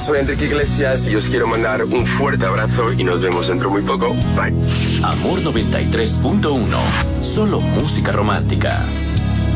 Soy Enrique Iglesias y os quiero mandar un fuerte abrazo y nos vemos dentro muy poco. Bye. Amor 93.1. Solo música romántica.